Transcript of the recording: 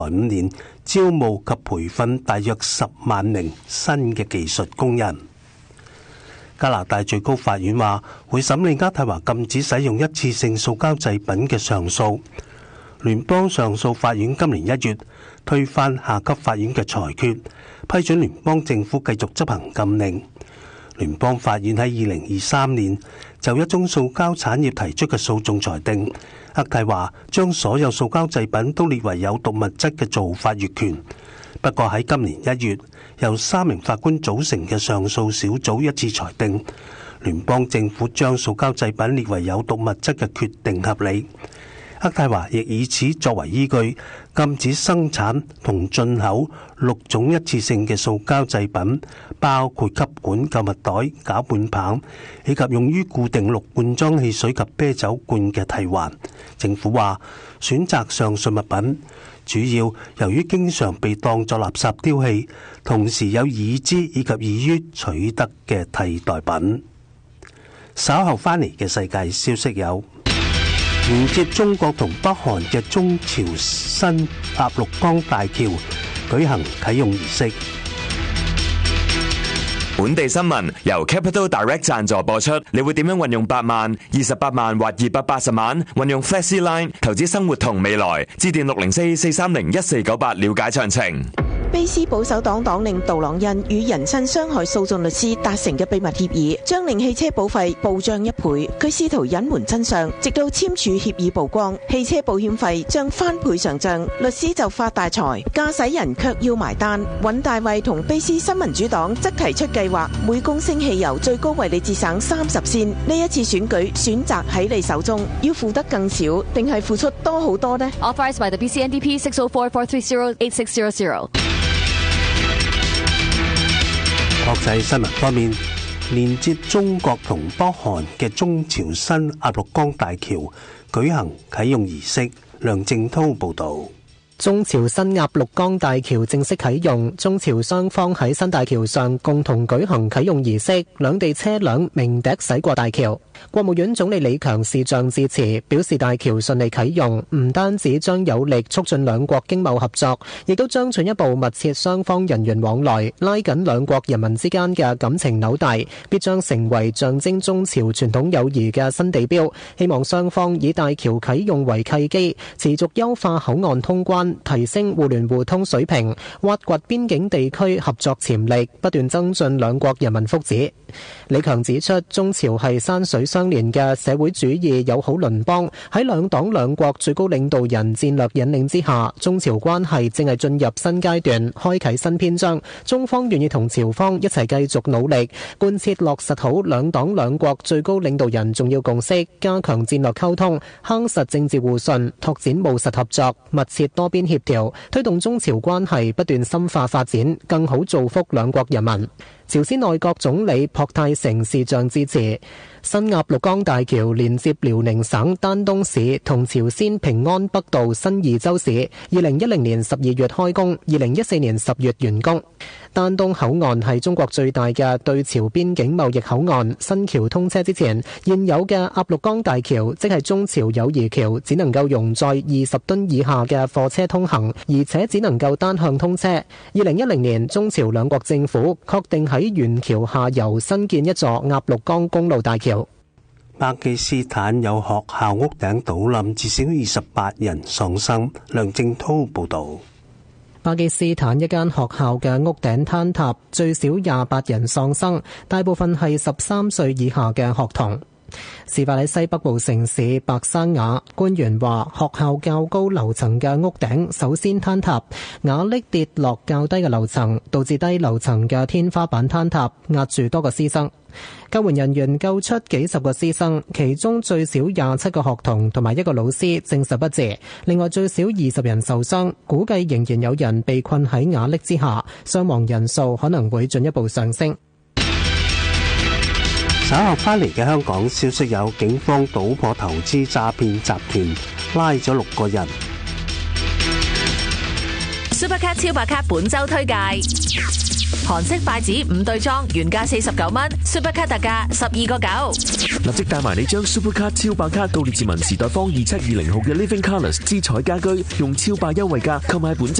5年招募及培訓大約10萬名新嘅技術工人。加拿大最高法院話會審理渥太華禁止使用一次性塑膠製品嘅上訴。聯邦上訴法院今年1月推翻下級法院嘅裁決，批准聯邦政府繼續執行禁令。聯邦法院喺2023年就一宗塑膠產業提出嘅訴訟裁定，渥太華將所有塑膠製品都列為有毒物質嘅做法越權。不過喺今年1月，由3名法官組成嘅上訴小組一致裁定，聯邦政府將塑膠製品列為有毒物質嘅決定合理。渥太華亦以此作為依據，禁止生產同進口6種一次性嘅塑膠製品，包括吸管、購物袋、攪拌棒，以及用於固定6罐裝汽水及啤酒罐嘅替換。政府話選擇上述物品，主要由於經常被當作垃圾丟棄，同時有已知以及易於取得嘅替代品。稍後返嚟嘅世界消息有：連接中國同北韓嘅中朝新鴨綠江大橋舉行啟用儀式。 本地新聞由 Capital Direct 贊助播出。你會點樣運用8萬、28萬或280萬？運用 Flexi Line 投資生活同未來。致電604-430-1498了解詳情。 卑斯保守黨黨領杜朗恩與人身傷害訴訟律師達成嘅秘密協議，將令汽車保費暴漲1倍。佢試圖隱瞞真相，直到簽署協議曝光，汽車保險費將翻倍上漲，律師就發大財，駕駛人卻要埋單。尹大衛同卑斯新民主黨則提出計劃，每公升汽油最高為你節省30仙。呢一次選舉選擇喺你手中，要付得更少，定係付出多好多呢？ Authorized by the BCNDP 604-430-8600。 國際新聞方面，連接中國同北韓嘅中朝新鴨綠江大橋舉行啟用儀式。梁正濤報道。 中朝新鴨綠江大橋正式啟用，中朝雙方喺新大橋上共同舉行啟用儀式，兩地車輛鳴笛駛過大橋。國務院總理李強視像致辭，表示大橋順利啟用，唔單止將有力促進兩國經貿合作，亦都將進一步密切雙方人員往來，拉緊兩國人民之間嘅感情紐帶，必將成為象徵中朝傳統友誼嘅新地標。希望雙方以大橋啟用為契機，持續優化口岸通關，提升互聯互通水平，挖掘邊境地區合作潛力，不斷增進兩國人民福祉。李強指出，中朝係山水相連嘅社會主義友好鄰邦，喺兩黨兩國最高領導人戰略引領之下，中朝關係正係進入新階段，開啟新篇章。中方願意同朝方一齊繼續努力，貫徹落實好兩黨兩國最高領導人重要共識，加強戰略溝通，夯實政治互信，拓展務實合作，密切多邊協調，推動中朝關係不斷深化發展，更好造福兩國人民。朝鮮內閣總理朴泰成視像致辭。新鴨綠江大橋連接遼寧省丹東市同朝鮮平安北道新義州市，2010年12月開工，2014年10月完工。丹東口岸係中國最大嘅對朝邊境貿易口岸。新橋通車之前，現有嘅鴨綠江大橋，即係中朝友誼橋，只能夠容載20噸以下嘅貨車通行，而且只能夠單向通車。2010年，中朝兩國政府確定喺原橋下游新建一座鴨綠江公路大橋。 巴基斯坦有學校屋頂倒冧，至少28人喪生。梁正濤報道。 巴基斯坦一間學校嘅屋頂坍塌，最少28人喪生，大部分係13歲以下嘅學童。事發喺西北部城市白山瓦，官員話學校較高樓層嘅屋頂首先坍塌，瓦礫跌落較低嘅樓層，導致低樓層嘅天花板坍塌，壓住多個師生。救援人員救出幾十個師生，其中最少27個學童同埋1個老師證實不治，另外最少20人受傷，估計仍然有人被困喺瓦礫之下，傷亡人數可能會進一步上升。 稍後翻嚟嘅香港消息有，警方搗破投資詐騙集團，拉咗6個人。 Supercat 超白卡本周推介，韓式筷子5對裝，原價49蚊，Supercat 特價12.9。 立即帶埋你將 Supercat 超白卡到列治文時代坊2720號嘅 Living Colours 之彩家居，用超白優惠價購買本